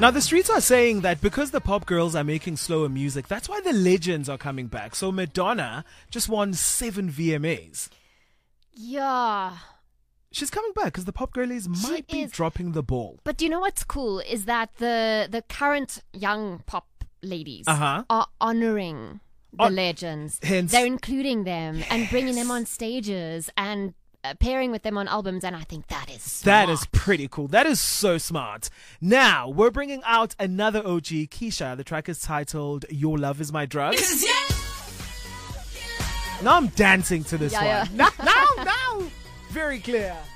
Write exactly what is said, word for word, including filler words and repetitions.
Now, the streets are saying that because the pop girls are making slower music, that's why the legends are coming back. So Madonna just won seven V M As. Yeah. She's coming back because the pop girlies might be is. dropping the ball. But do you know what's cool is that the the current young pop ladies Uh-huh. are honoring the Oh, legends. hence- They're including them and bringing them on stages and uh, pairing with them on albums, and I think that is smart. That is pretty cool. That is so smart. Now, we're bringing out another O G, Keisha. The track is titled Your Love Is My Drug. Now I'm dancing to this Yeah, one. Now, now, now. Very clear.